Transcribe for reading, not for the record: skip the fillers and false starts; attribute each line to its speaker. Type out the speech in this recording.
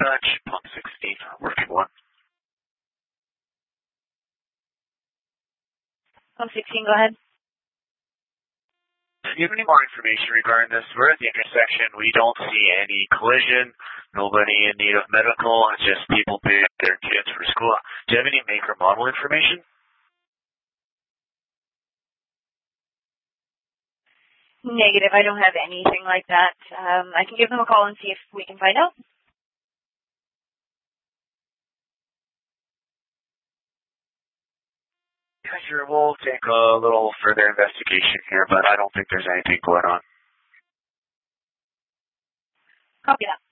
Speaker 1: dispatch, pump 16, working 1.
Speaker 2: Pump 16, go ahead.
Speaker 1: Do you have any more information regarding this? We're at the intersection. We don't see any collision. Nobody in need of medical. It's just people paying their kids for school. Do you have any make or model information?
Speaker 2: Negative. I don't have anything like that. I can give them a call and see if we can find out.
Speaker 1: Yeah, sure. We'll take a little further investigation here, but I don't think there's anything going on.
Speaker 2: Copy that.